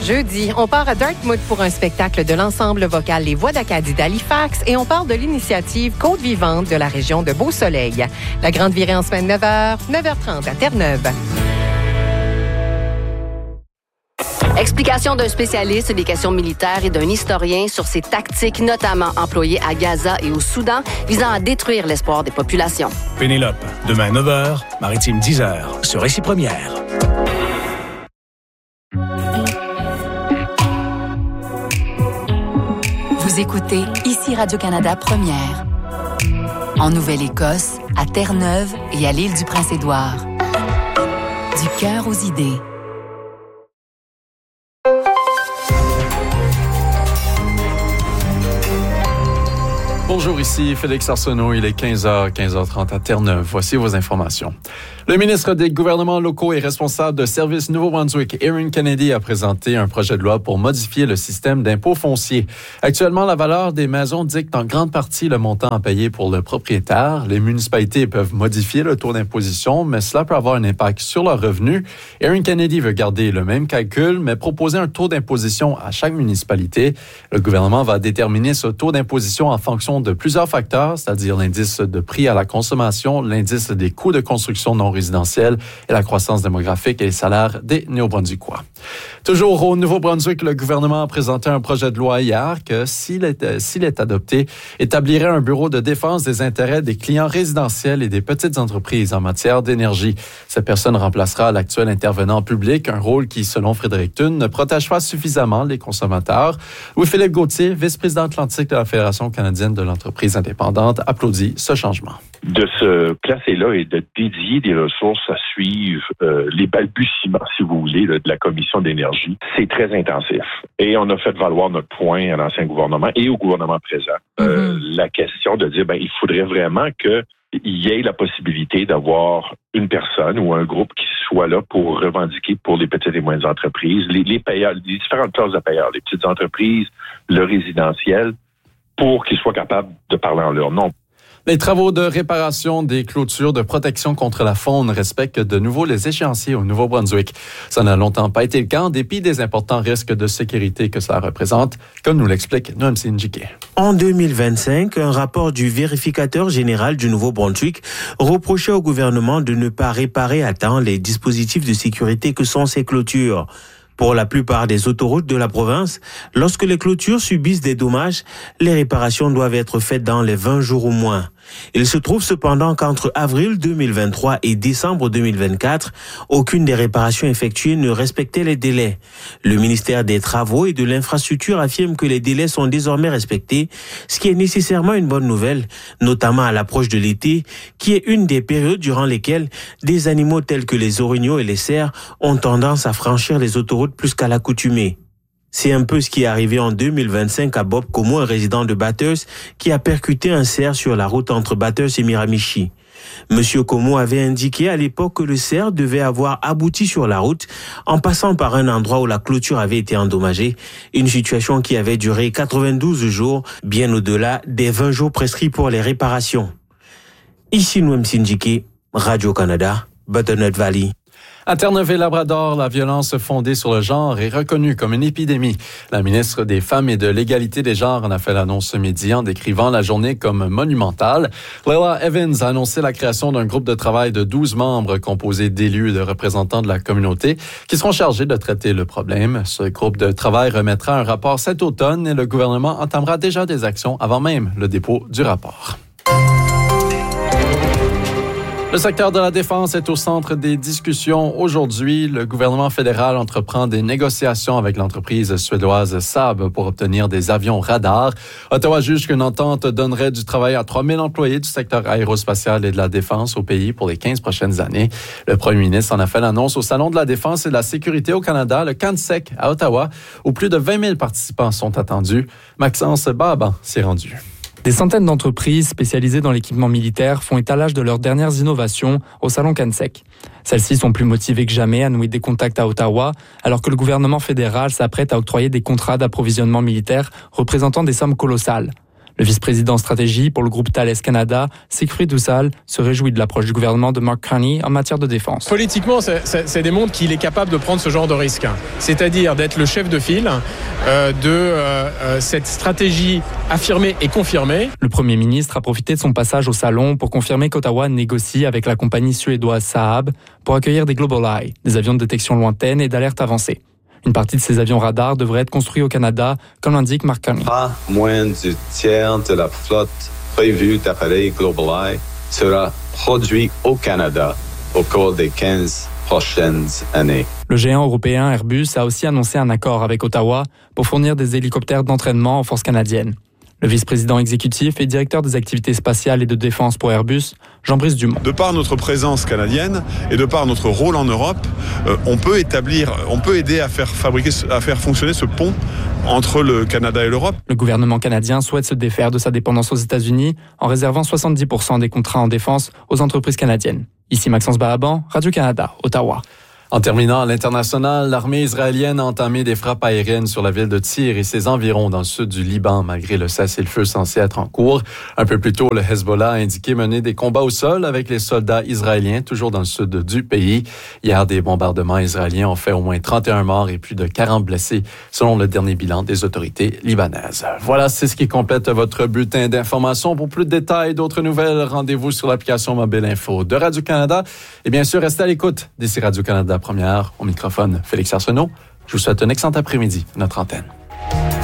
jeudi. On part à Dartmouth pour un spectacle de l'ensemble vocal Les Voix d'Acadie d'Halifax et on parle de l'initiative Côte vivante de la région de Beau-Soleil. La grande virée en semaine 9h, 9h30 à Terre-Neuve. Explication d'un spécialiste des questions militaires et d'un historien sur ces tactiques notamment employées à Gaza et au Soudan visant à détruire l'espoir des populations. Pénélope, demain 9h, Maritime 10h, sur Récit Première. Vous écoutez ici Radio-Canada Première. En Nouvelle-Écosse, à Terre-Neuve et à l'île du Prince-Édouard. Du cœur aux idées. Bonjour, ici Félix Arsenault. Il est 15h30 à Terre-Neuve. Voici vos informations. Le ministre des gouvernements locaux et responsable de Services Nouveau-Brunswick, Erin Kennedy, a présenté un projet de loi pour modifier le système d'impôt foncier. Actuellement, la valeur des maisons dicte en grande partie le montant à payer pour le propriétaire. Les municipalités peuvent modifier le taux d'imposition, mais cela peut avoir un impact sur leurs revenus. Erin Kennedy veut garder le même calcul, mais proposer un taux d'imposition à chaque municipalité. Le gouvernement va déterminer ce taux d'imposition en fonction de plusieurs facteurs, c'est-à-dire l'indice de prix à la consommation, l'indice des coûts de construction non résidentielle et la croissance démographique et les salaires des Néo-Brunswickois. Toujours au Nouveau-Brunswick, le gouvernement a présenté un projet de loi hier que, s'il est adopté, établirait un bureau de défense des intérêts des clients résidentiels et des petites entreprises en matière d'énergie. Cette personne remplacera l'actuel intervenant public, un rôle qui, selon Frédéric Thune, ne protège pas suffisamment les consommateurs. Louis-Philippe Gauthier, vice-président atlantique de la Fédération canadienne de l'entreprise indépendante, applaudit ce changement. De se placer là et de dédier des ressources à suivre les balbutiements, si vous voulez, de la commission d'énergie, c'est très intensif. Et on a fait valoir notre point à l'ancien gouvernement et au gouvernement présent. La question de dire, il faudrait vraiment qu'il y ait la possibilité d'avoir une personne ou un groupe qui soit là pour revendiquer pour les petites et moyennes entreprises, les payeurs, les différentes classes de payeurs, les petites entreprises, le résidentiel, pour qu'ils soient capables de parler en leur nom. Les travaux de réparation des clôtures de protection contre la faune respectent de nouveau les échéanciers au Nouveau-Brunswick. Ça n'a longtemps pas été le cas en dépit des importants risques de sécurité que cela représente, comme nous l'explique Noam Sinjike. En 2025, un rapport du vérificateur général du Nouveau-Brunswick reprochait au gouvernement de ne pas réparer à temps les dispositifs de sécurité que sont ces clôtures. Pour la plupart des autoroutes de la province, lorsque les clôtures subissent des dommages, les réparations doivent être faites dans les 20 jours au moins. Il se trouve cependant qu'entre avril 2023 et décembre 2024, aucune des réparations effectuées ne respectait les délais. Le ministère des Travaux et de l'Infrastructure affirme que les délais sont désormais respectés, ce qui est nécessairement une bonne nouvelle, notamment à l'approche de l'été, qui est une des périodes durant lesquelles des animaux tels que les orignaux et les cerfs ont tendance à franchir les autoroutes plus qu'à l'accoutumée. C'est un peu ce qui est arrivé en 2025 à Bob Como, un résident de Bathurst, qui a percuté un cerf sur la route entre Bathurst et Miramichi. Monsieur Como avait indiqué à l'époque que le cerf devait avoir abouti sur la route en passant par un endroit où la clôture avait été endommagée, une situation qui avait duré 92 jours, bien au-delà des 20 jours prescrits pour les réparations. Ici Noam Sinjike, Radio-Canada, Butternut Valley. À Terre-Neuve et Labrador, la violence fondée sur le genre est reconnue comme une épidémie. La ministre des Femmes et de l'Égalité des genres en a fait l'annonce ce midi en décrivant la journée comme monumentale. Leila Evans a annoncé la création d'un groupe de travail de 12 membres composé d'élus et de représentants de la communauté qui seront chargés de traiter le problème. Ce groupe de travail remettra un rapport cet automne et le gouvernement entamera déjà des actions avant même le dépôt du rapport. Le secteur de la défense est au centre des discussions aujourd'hui. Le gouvernement fédéral entreprend des négociations avec l'entreprise suédoise Saab pour obtenir des avions radars. Ottawa juge qu'une entente donnerait du travail à 3000 employés du secteur aérospatial et de la défense au pays pour les 15 prochaines années. Le premier ministre en a fait l'annonce au Salon de la défense et de la sécurité au Canada, le CANSEC à Ottawa, où plus de 20 000 participants sont attendus. Maxence Baban s'y est rendu. Des centaines d'entreprises spécialisées dans l'équipement militaire font étalage de leurs dernières innovations au Salon CANSEC. Celles-ci sont plus motivées que jamais à nouer des contacts à Ottawa, alors que le gouvernement fédéral s'apprête à octroyer des contrats d'approvisionnement militaire représentant des sommes colossales. Le vice-président stratégie pour le groupe Thales Canada, Siegfried Dussal, se réjouit de l'approche du gouvernement de Mark Carney en matière de défense. Politiquement, ça démontre qu'il est capable de prendre ce genre de risque, c'est-à-dire d'être le chef de file de cette stratégie affirmée et confirmée. Le Premier ministre a profité de son passage au salon pour confirmer qu'Ottawa négocie avec la compagnie suédoise Saab pour accueillir des GlobalEye, des avions de détection lointaine et d'alerte avancée. Une partie de ces avions radars devrait être construits au Canada, comme l'indique Mark Carney. Pas moins du tiers de la flotte prévue d'appareils GlobalEye sera produit au Canada au cours des 15 prochaines années. Le géant européen Airbus a aussi annoncé un accord avec Ottawa pour fournir des hélicoptères d'entraînement aux forces canadiennes. Le vice-président exécutif et directeur des activités spatiales et de défense pour Airbus, Jean-Brice Dumont. De par notre présence canadienne et de par notre rôle en Europe, on peut aider à faire fonctionner ce pont entre le Canada et l'Europe. Le gouvernement canadien souhaite se défaire de sa dépendance aux États-Unis en réservant 70% des contrats en défense aux entreprises canadiennes. Ici Maxence Bahaban, Radio-Canada, Ottawa. En terminant, à l'international, l'armée israélienne a entamé des frappes aériennes sur la ville de Tyr et ses environs dans le sud du Liban, malgré le cessez-le-feu censé être en cours. Un peu plus tôt, le Hezbollah a indiqué mener des combats au sol avec les soldats israéliens, toujours dans le sud du pays. Hier, des bombardements israéliens ont fait au moins 31 morts et plus de 40 blessés, selon le dernier bilan des autorités libanaises. Voilà, c'est ce qui complète votre bulletin d'information. Pour plus de détails, d'autres nouvelles, rendez-vous sur l'application Mobile Info de Radio-Canada. Et bien sûr, restez à l'écoute d'ici Radio-Canada Première. Au microphone, Félix Arsenault. Je vous souhaite un excellent après-midi à notre antenne.